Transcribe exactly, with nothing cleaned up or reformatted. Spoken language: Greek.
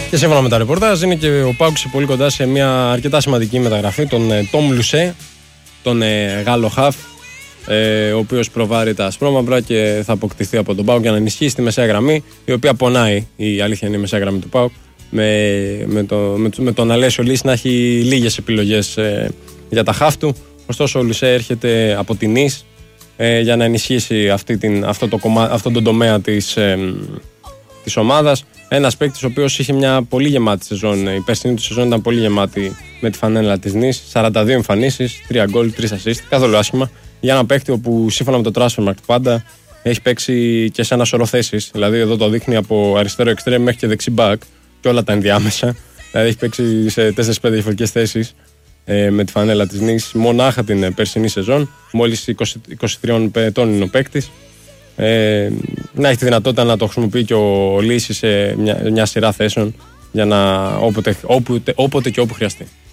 Και σύμφωνα με τα ρεπορτάζ είναι και ο ΠΑΟΚ πολύ κοντά σε μια αρκετά σημαντική μεταγραφή, τον Τόμ Λουσέ, τον ε, Γάλλο χαφ, ε, ο οποίος προβάρει τα ασπρόμαυρα και θα αποκτηθεί από τον ΠΑΟΚ για να ενισχύσει τη μεσαία γραμμή, η οποία πονάει, η αλήθεια είναι η μεσαία γραμμή του ΠΑΟΚ, με, με, το, με, με τον Αλέσιο Λύση να έχει λίγες επιλογές ε, για τα χαφ του. Ωστόσο ο Λουσέ έρχεται από την Νις ε, για να ενισχύσει αυτή την, αυτό το κομμά, αυτόν τον τομέα της, ε, της ομάδας. Ένας παίκτης ο οποίος είχε μια πολύ γεμάτη σεζόν. Η περσινή του σεζόν ήταν πολύ γεμάτη με τη φανέλα της Νις. σαράντα δύο εμφανίσεις, τρία γκολ, τρία assist. Καθόλου άσχημα. Για ένα παίκτη που σύμφωνα με το Transfermarkt πάντα έχει παίξει και σε ένα σωρό θέσεις. Δηλαδή εδώ το δείχνει από αριστερό εξτρέμ μέχρι και δεξί μπακ και όλα τα ενδιάμεσα. Δηλαδή έχει παίξει σε τέσσερις πέντε διαφορετικές θέσεις ε, με τη φανέλα της Νις μονάχα την περσινή σεζόν. Μόλις είκοσι, είκοσι τριών ετών είναι ο παίκτης. Ε, να έχει τη δυνατότητα να το χρησιμοποιεί και ο Λύσης σε μια, μια σειρά θέσεων για να όποτε, όποτε, όποτε και όπου χρειαστεί.